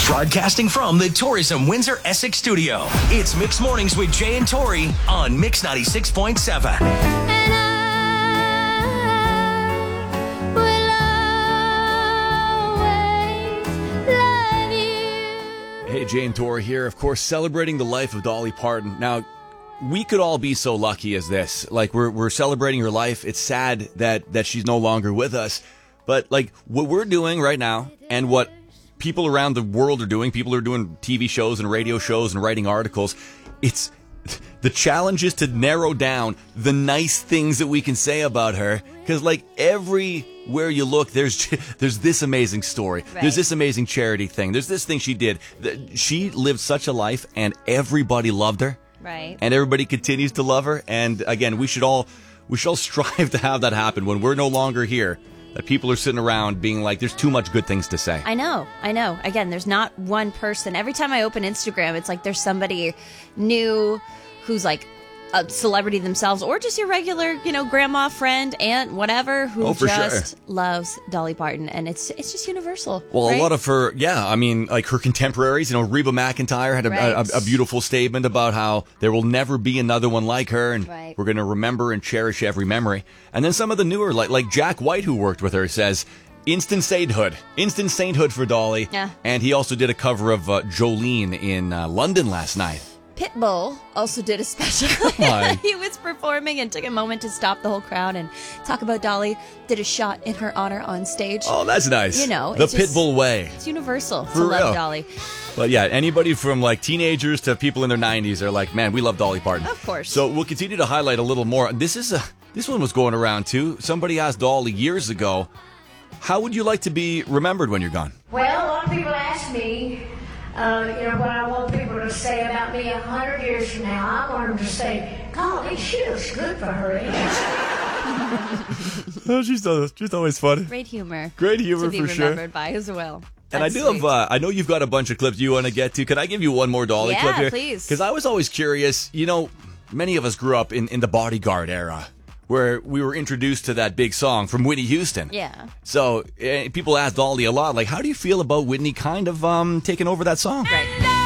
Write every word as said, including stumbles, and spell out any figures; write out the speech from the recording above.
Broadcasting from the Tourism Windsor Essex studio, it's Mix Mornings with Jay and Tori on Mix ninety-six point seven. And I will always love you. Hey, Jay and Tori here, of course, celebrating the life of Dolly Parton. Now, we could all be so lucky as this. Like, we're we're celebrating her life. It's sad that, that she's no longer with us. But, like, what we're doing right now and what people around the world are doing, people are doing T V shows and radio shows and writing articles, it's the challenge is to narrow down the nice things that we can say about her. Because, like, everywhere you look, there's there's this amazing story. Right. There's this amazing charity thing. There's this thing she did. She lived such a life, and everybody loved her. Right. And everybody continues to love her. And again, we should all we should all strive to have that happen when we're no longer here. That people are sitting around being like, there's too much good things to say. I know, I know. Again, there's not one person. Every time I open Instagram, it's like there's somebody new who's like a celebrity themselves, or just your regular, you know, grandma, friend, aunt, whatever, who Oh, for just sure. loves Dolly Parton, and it's it's just universal. Well, right? a lot of her, yeah, I mean, like her contemporaries, you know, Reba McEntire had a, Right. a, a beautiful statement about how there will never be another one like her, and Right. we're going to remember and cherish every memory. And then some of the newer, like like Jack White, who worked with her, says, instant sainthood. Instant sainthood for Dolly. Yeah. And he also did a cover of uh, Jolene in uh, London last night. Pitbull also did a special. on. He was performing and took a moment to stop the whole crowd and talk about Dolly. Did a shot in her honor on stage. Oh, that's nice. You know, the it's just- Pitbull way. It's universal For to love real. Dolly. But yeah, anybody from like teenagers to people in their nineties are like, man, we love Dolly Parton. Of course. So we'll continue to highlight a little more. This is a this one was going around too. Somebody asked Dolly years ago, how would you like to be remembered when you're gone? Well, a lot of people ask me, uh, you know, what I want people to say about me a hundred years from now. I want them to say, golly, she looks good for her age. Oh, she's always, she's always funny. Great humor. Great humor to be for sure. remembered by as well. And I That's do sweet. have, uh, I know you've got a bunch of clips you want to get to. Can I give you one more Dolly Yeah, clip here? please. Because I was always curious, you know, many of us grew up in, in the Bodyguard era, where we were introduced to that big song from Whitney Houston. Yeah. So uh, people ask Dolly a lot, like, how do you feel about Whitney kind of um taking over that song? And